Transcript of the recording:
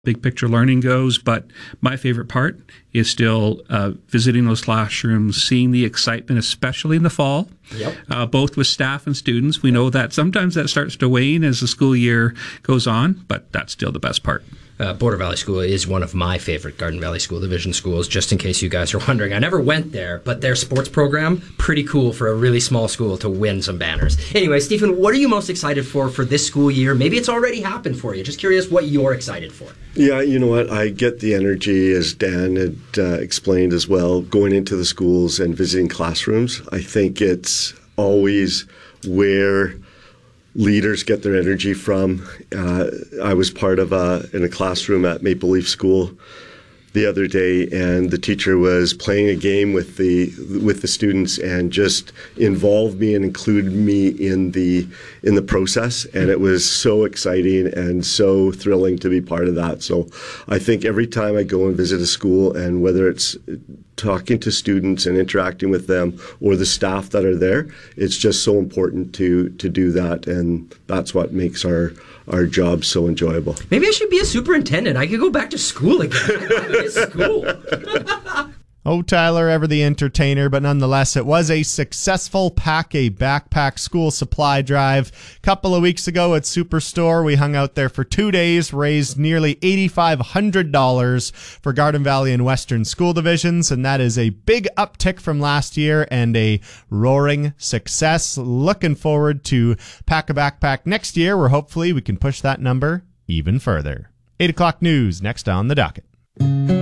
big picture learning goes, but my favorite part is still visiting those classrooms, seeing the excitement, especially in the fall, both with staff and students. We know that sometimes that starts to wane as the school year goes on, but that's still the best part. Border Valley School is one of my favorite Garden Valley School Division schools, just in case you guys are wondering. I never went there, but their sports program, pretty cool for a really small school to win some banners. Anyway, Stephen, what are you most excited for this school year? Maybe it's already happened for you. Just curious what you're excited for. Yeah, you know what? I get the energy, as Dan had explained as well, going into the schools and visiting classrooms. I think it's always where leaders get their energy from. I was part of in a classroom at Maple Leaf School the other day, and the teacher was playing a game with the students and just involved me and included me in the process, and it was so exciting and so thrilling to be part of that. So I think every time I go and visit a school, and whether it's talking to students and interacting with them or the staff that are there, it's just so important to do that, and that's what makes our job so enjoyable. Maybe I should be a superintendent. I could go back to school again. School. Oh, Tyler, ever the entertainer, but nonetheless, it was a successful Pack a Backpack school supply drive. A couple of weeks ago at Superstore, we hung out there for 2 days, raised nearly $8,500 for Garden Valley and Western school divisions, and that is a big uptick from last year and a roaring success. Looking forward to Pack a Backpack next year, where hopefully we can push that number even further. 8 o'clock news next on the docket.